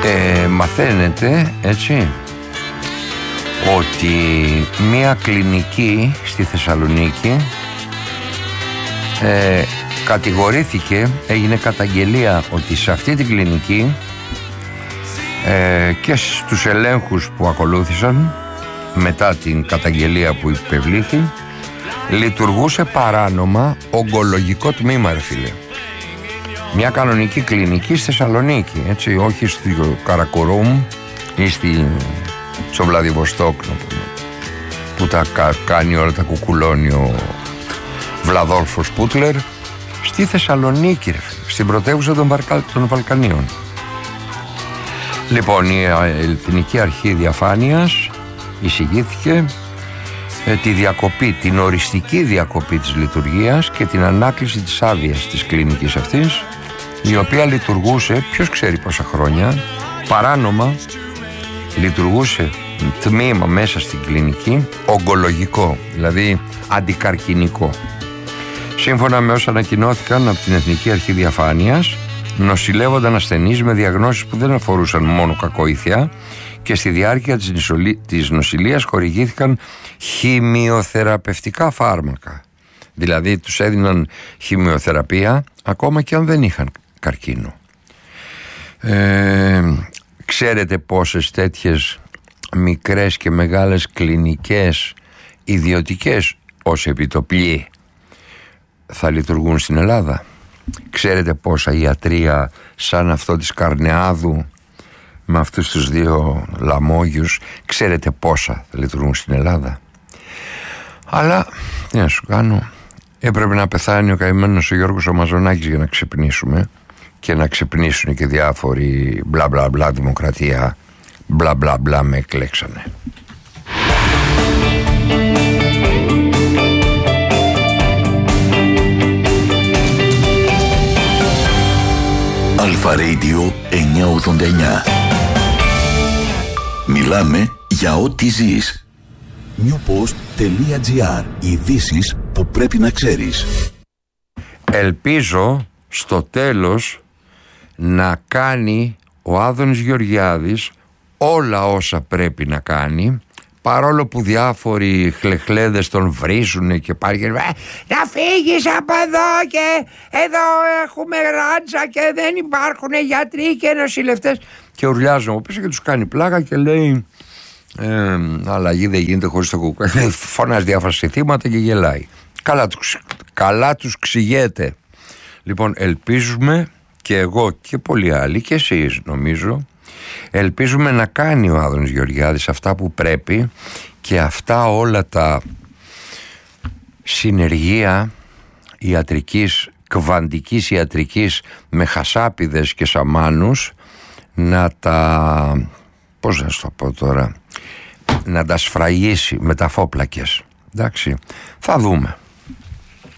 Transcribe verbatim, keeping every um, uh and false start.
ε, μαθαίνετε, έτσι, ότι μία κλινική στη Θεσσαλονίκη ε, κατηγορήθηκε, έγινε καταγγελία ότι σε αυτή την κλινική ε, και στους ελέγχους που ακολούθησαν μετά την καταγγελία που υπευλήθη, λειτουργούσε παράνομα ογκολογικό τμήμα, ρε φίλε. Μια κανονική κλινική στη Θεσσαλονίκη, έτσι, όχι στο Καρακορούμ ή στη, στο Βλαδιβοστόκ, που τα κα, κάνει όλα τα κουκουλώνει ο Βλαδόλφος Πούτλερ. Στη Θεσσαλονίκη, ρε φίλε, στην πρωτεύουσα των, Βαρκα, των Βαλκανίων. Λοιπόν, η Εθνική Αρχή Διαφάνειας εισηγήθηκε ε, τη διακοπή, την οριστική διακοπή της λειτουργίας και την ανάκληση της άδειας της κλινικής αυτής, η οποία λειτουργούσε, ποιος ξέρει πόσα χρόνια, παράνομα, λειτουργούσε τμήμα μέσα στην κλινική ογκολογικό, δηλαδή αντικαρκινικό. Σύμφωνα με όσα ανακοινώθηκαν από την Εθνική Αρχή Διαφάνειας, νοσηλεύονταν ασθενείς με διαγνώσεις που δεν αφορούσαν μόνο κακοήθεια και στη διάρκεια της, νοσηλ... της νοσηλείας χορηγήθηκαν χημειοθεραπευτικά φάρμακα. Δηλαδή τους έδιναν χημειοθεραπεία ακόμα και αν δεν είχαν καρκίνο. Ε, ξέρετε πόσες τέτοιες μικρές και μεγάλες κλινικές ιδιωτικές ως επιτοπλοί θα λειτουργούν στην Ελλάδα? Ξέρετε πόσα ιατρία σαν αυτό της Καρνεάδου με αυτούς τους δύο λαμόγιους, ξέρετε πόσα θα λειτουργούν στην Ελλάδα? Αλλά τι να σου κάνω, έπρεπε να πεθάνει ο καημένος ο Γιώργος ο Μαζονάκης για να ξυπνήσουμε και να ξυπνήσουν και διάφοροι μπλα μπλα μπλα δημοκρατία, μπλα μπλα μπλα με εκλέξανε. Αλφα Radio εννιακόσια ογδόντα εννιά. Μιλάμε για ό,τι ζεις. newpost.gr. Ειδήσεις που πρέπει να ξέρεις. Ελπίζω στο τέλος να κάνει ο Άδωνης Γεωργιάδης όλα όσα πρέπει να κάνει, παρόλο που διάφοροι χλεχλέδες τον βρίζουν και πάρει να φύγεις από εδώ και εδώ έχουμε ράτσα και δεν υπάρχουν γιατροί και νοσηλευτές, και ουρλιάζουν από πίσω και τους κάνει πλάκα και λέει ε, αλλαγή δεν γίνεται χωρίς το κουκουέ. Φωνάζει διάφορα συνθήματα και γελάει. Καλά τους, καλά τους ξηγέται. Λοιπόν, ελπίζουμε και εγώ και πολλοί άλλοι και εσείς νομίζω, ελπίζουμε να κάνει ο Άδωνης Γεωργιάδης αυτά που πρέπει και αυτά όλα τα συνεργεία ιατρικής, κβαντικής ιατρικής με χασάπιδες και σαμάνους να τα, πώς να το πω τώρα, να τα σφραγίσει με τα φόπλακες. Εντάξει, θα δούμε.